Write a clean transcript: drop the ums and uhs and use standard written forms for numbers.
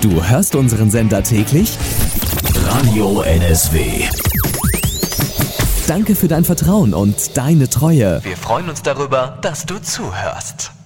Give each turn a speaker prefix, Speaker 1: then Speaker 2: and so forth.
Speaker 1: Du hörst unseren Sender täglich?
Speaker 2: Radio NSW.
Speaker 1: Danke für dein Vertrauen und deine Treue.
Speaker 2: Wir freuen uns darüber, dass du zuhörst.